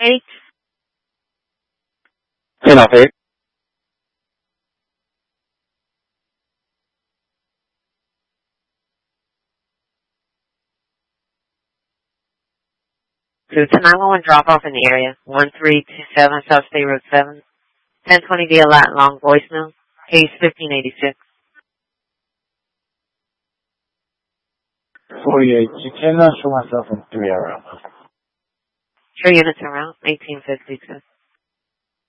8. 10 off 8. To 911 drop off in the area. 1327 South State Road 7. 1020 via Latin Long voicemail. Case 1586. 48. You cannot show myself in 3 hours. 3 units around 1852.